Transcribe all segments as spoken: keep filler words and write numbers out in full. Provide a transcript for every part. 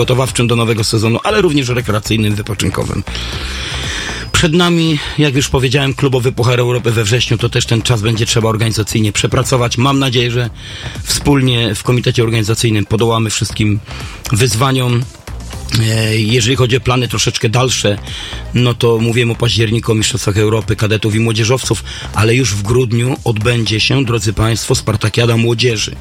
przygotowawczym do nowego sezonu, ale również rekreacyjnym, wypoczynkowym. Przed nami, jak już powiedziałem, klubowy Puchar Europy we wrześniu, to też ten czas będzie trzeba organizacyjnie przepracować. Mam nadzieję, że wspólnie w komitecie organizacyjnym podołamy wszystkim wyzwaniom. Jeżeli chodzi o plany troszeczkę dalsze, no to mówimy o październiku, o Mistrzostwach Europy kadetów i młodzieżowców, ale już w grudniu odbędzie się, drodzy Państwo, Spartakiada Młodzieży.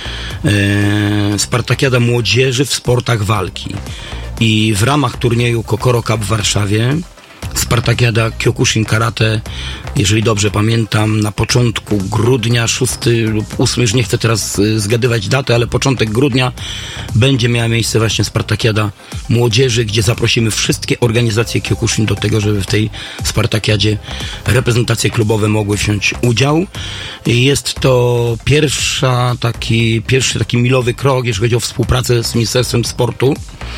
Eee, Spartakiada Młodzieży w sportach walki. I w ramach turnieju Kokoro Cup w Warszawie Spartakiada Kyokushin Karate, jeżeli dobrze pamiętam, na początku grudnia, szósty lub ósmy, już nie chcę teraz y, zgadywać daty, ale początek grudnia będzie miała miejsce właśnie Spartakiada Młodzieży, gdzie zaprosimy wszystkie organizacje Kyokushin do tego, żeby w tej Spartakiadzie reprezentacje klubowe mogły wziąć udział. Jest to pierwsza taki, pierwszy taki milowy krok, jeżeli chodzi o współpracę z Ministerstwem Sportu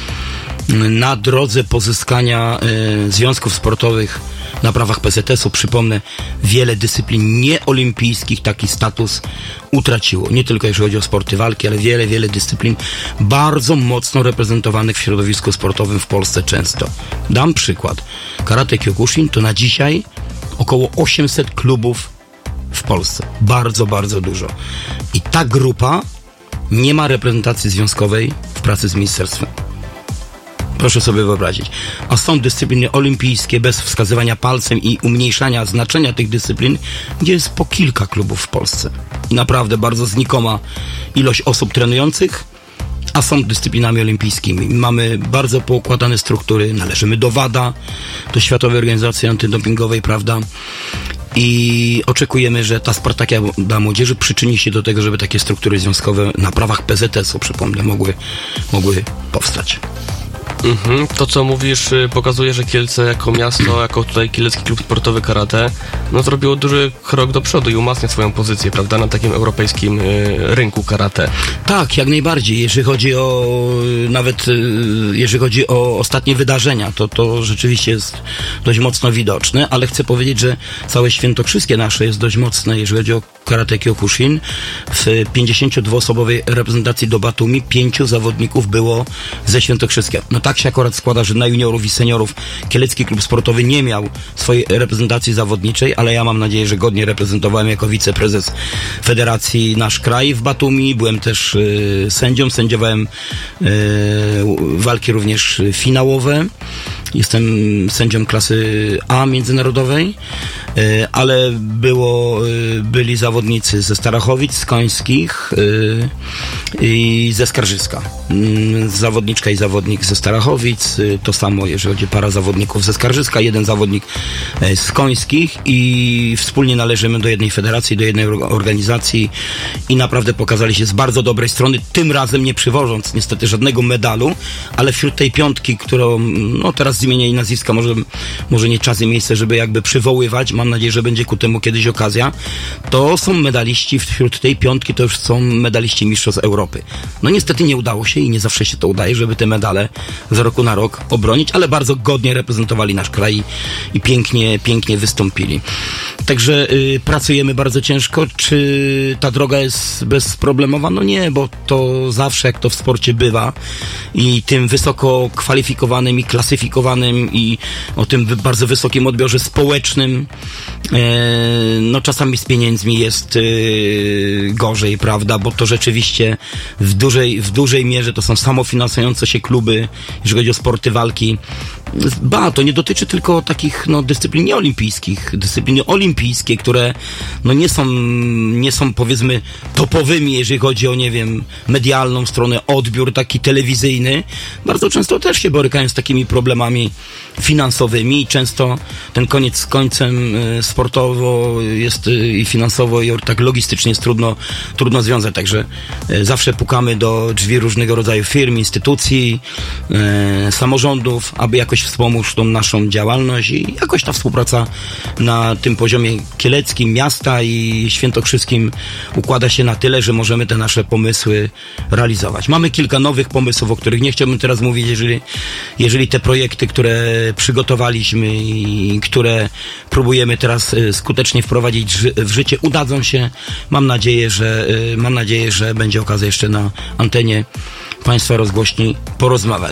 na drodze pozyskania y, związków sportowych na prawach P Z S u. Przypomnę, wiele dyscyplin nieolimpijskich taki status utraciło. Nie tylko jeżeli chodzi o sporty walki, ale wiele, wiele dyscyplin bardzo mocno reprezentowanych w środowisku sportowym w Polsce często. Dam przykład. Karate Kyokushin to na dzisiaj około osiemset klubów w Polsce. Bardzo, bardzo dużo. I ta grupa nie ma reprezentacji związkowej w pracy z ministerstwem. Proszę sobie wyobrazić. A są dyscypliny olimpijskie bez wskazywania palcem i umniejszania znaczenia tych dyscyplin, gdzie jest po kilka klubów w Polsce. I naprawdę bardzo znikoma ilość osób trenujących, a są dyscyplinami olimpijskimi. Mamy bardzo poukładane struktury, należymy do WADA, do Światowej Organizacji Antydopingowej, prawda? I oczekujemy, że ta Spartakiada Młodzieży przyczyni się do tego, żeby takie struktury związkowe na prawach P Z S u, przypomnę, mogły, mogły powstać. Mhm. To, co mówisz, pokazuje, że Kielce jako miasto, jako tutaj Kielecki Klub Sportowy Karate, no zrobiło duży krok do przodu i umacnia swoją pozycję, prawda, na takim europejskim y, rynku karate. Tak, jak najbardziej. Jeżeli chodzi o nawet, y, jeżeli chodzi o ostatnie wydarzenia, to to rzeczywiście jest dość mocno widoczne, ale chcę powiedzieć, że całe świętokrzyskie nasze jest dość mocne, jeżeli chodzi o karate Kyokushin. W pięćdziesięciodwuosobowej reprezentacji do Batumi pięciu zawodników było ze Świętokrzyska. No tak się akurat składa, że na juniorów i seniorów Kielecki Klub Sportowy nie miał swojej reprezentacji zawodniczej, ale ja mam nadzieję, że godnie reprezentowałem jako wiceprezes Federacji nasz kraj w Batumi. Byłem też y, sędzią, sędziowałem y, walki również finałowe. Jestem sędzią klasy A międzynarodowej, ale było, byli zawodnicy ze Starachowic, z Końskich i ze Skarżyska. Zawodniczka i zawodnik ze Starachowic, to samo jeżeli chodzi o para zawodników ze Skarżyska, jeden zawodnik z Końskich i wspólnie należymy do jednej federacji, do jednej organizacji i naprawdę pokazali się z bardzo dobrej strony, tym razem nie przywożąc niestety żadnego medalu, ale wśród tej piątki, którą no teraz z imienia i nazwiska może, może nie czas i miejsce, żeby jakby przywoływać, mam nadzieję, że będzie ku temu kiedyś okazja, to są medaliści wśród tej piątki, to już są medaliści Mistrzostw Europy. No niestety nie udało się i nie zawsze się to udaje, żeby te medale z roku na rok obronić, ale bardzo godnie reprezentowali nasz kraj i pięknie, pięknie wystąpili. Także y, pracujemy bardzo ciężko. Czy ta droga jest bezproblemowa? No nie, bo to zawsze jak to w sporcie bywa i tym wysoko kwalifikowanym i klasyfikowanym i o tym bardzo wysokim odbiorze społecznym e, no czasami z pieniędzmi jest e, gorzej, prawda, bo to rzeczywiście w dużej, w dużej mierze to są samofinansujące się kluby, jeżeli chodzi o sporty walki. Ba, to nie dotyczy tylko takich no, dyscyplin nieolimpijskich. Dyscypliny olimpijskie, które no, nie są, nie są powiedzmy topowymi, jeżeli chodzi o, nie wiem, medialną stronę, odbiór taki telewizyjny, bardzo często też się borykają z takimi problemami finansowymi i często ten koniec z końcem y, sportowo jest y, i finansowo i tak logistycznie jest trudno, trudno związać, także y, zawsze pukamy do drzwi różnego rodzaju firm, instytucji, y, samorządów, aby jakoś wspomóc tą naszą działalność i jakoś ta współpraca na tym poziomie kieleckim, miasta i świętokrzyskim układa się na tyle, że możemy te nasze pomysły realizować. Mamy kilka nowych pomysłów, o których nie chciałbym teraz mówić, jeżeli, jeżeli te projekty, które przygotowaliśmy i które próbujemy teraz skutecznie wprowadzić w życie, udadzą się. Mam nadzieję, że mam nadzieję, że będzie okazja jeszcze na antenie Państwa rozgłośni porozmawiać.